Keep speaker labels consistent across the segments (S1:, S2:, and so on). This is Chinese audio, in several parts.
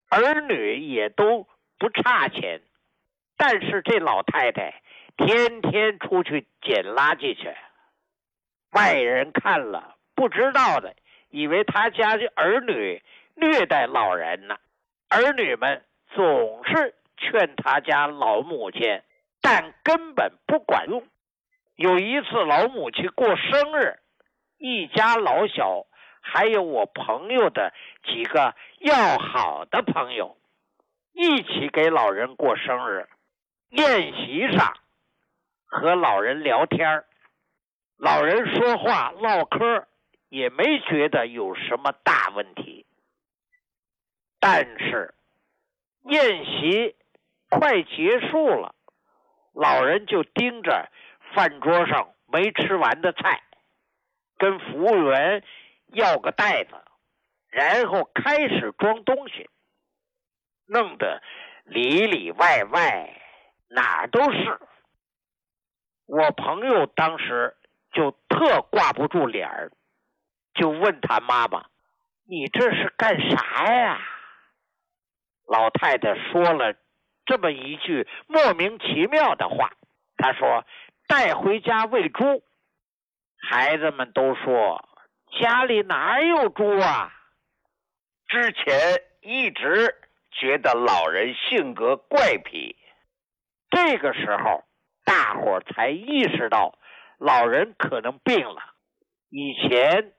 S1: 儿女也都不差钱，但是这老太太天天出去捡垃圾去，外人看了不知道的，以为他家的儿女虐待老人呢。儿女们总是劝他家老母亲，但根本不管用。有一次老母亲过生日，一家老小还有我朋友的几个要好的朋友一起给老人过生日。宴席上和老人聊天，老人说话唠嗑也没觉得有什么大问题。但是宴席快结束了，老人就盯着饭桌上没吃完的菜，跟服务员要个袋子，然后开始装东西，弄得里里外外哪儿都是。我朋友当时就特挂不住脸儿，就问他妈妈：“你这是干啥呀？”老太太说了这么一句莫名其妙的话，她说：“带回家喂猪。”孩子们都说：“家里哪有猪啊？”
S2: 之前一直觉得老人性格怪癖，
S1: 这个时候大伙才意识到老人可能病了。以前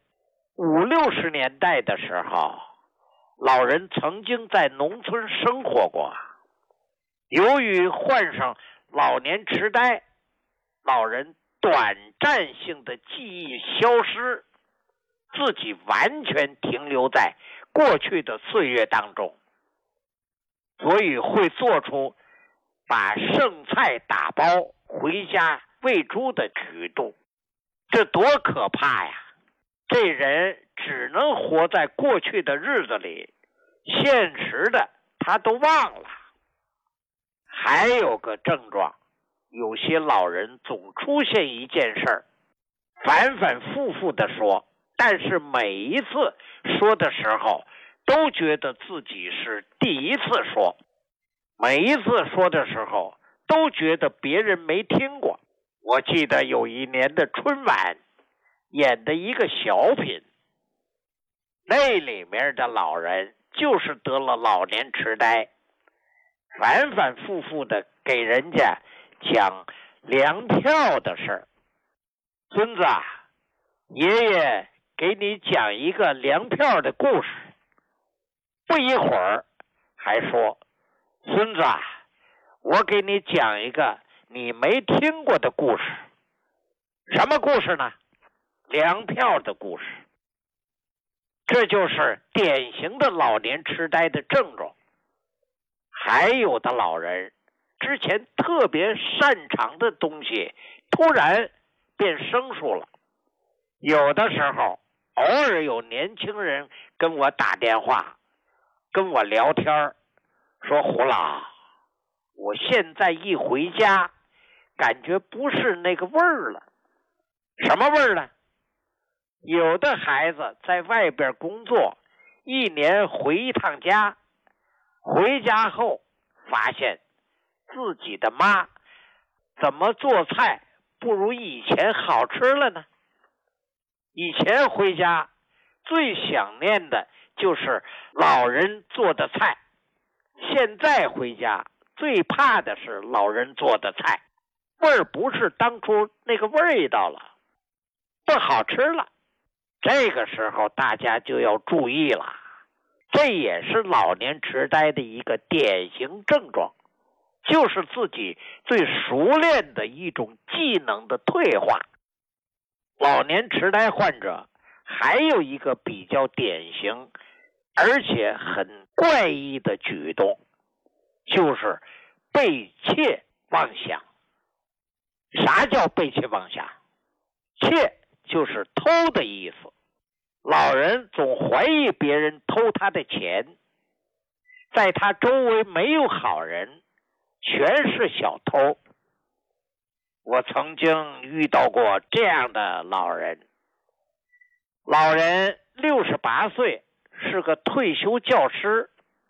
S1: 50、60年代的时候，老人曾经在农村生活过，由于患上老年痴呆，老人短暂性的记忆消失，自己完全停留在过去的岁月当中，所以会做出把剩菜打包回家喂猪的举动。这多可怕呀！这人只能活在过去的日子里，现实的他都忘了。还有个症状，有些老人总出现一件事儿，反反复复的说，但是每一次说的时候都觉得自己是第一次说，每一次说的时候都觉得别人没听过。我记得有一年的春晚演的一个小品，那里面的老人就是得了老年痴呆，反反复复的给人家讲粮票的事儿。孙子啊，爷爷给你讲一个粮票的故事。不一会儿还说，孙子啊，我给你讲一个你没听过的故事。什么故事呢？粮票的故事。这就是典型的老年痴呆的症状。还有的老人之前特别擅长的东西突然变生疏了。有的时候偶尔有年轻人跟我打电话跟我聊天，说胡老，我现在一回家感觉不是那个味儿了。什么味儿呢？有的孩子在外边工作一年回一趟家，回家后发现自己的妈怎么做菜不如以前好吃了呢？以前回家最想念的就是老人做的菜，现在回家最怕的是老人做的菜，味儿不是当初那个味道了，不好吃了。这个时候大家就要注意了，这也是老年痴呆的一个典型症状，就是自己最熟练的一种技能的退化。老年痴呆患者还有一个比较典型而且很怪异的举动，就是背窃妄想。啥叫背窃妄想？窃就是偷的意思。老人总怀疑别人偷他的钱，在他周围没有好人，全是小偷。我曾经遇到过这样的老人，老人68岁，是个退休教师，